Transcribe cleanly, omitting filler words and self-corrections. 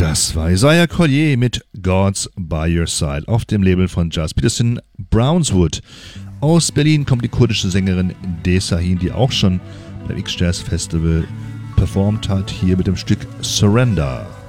Das war Isaiah Collier mit God's by Your Side auf dem Label von Gilles Peterson Brownswood. Aus Berlin kommt die kurdische Sängerin Desahin, die auch schon beim X-Jazz Festival performt hat, hier mit dem Stück Surrender.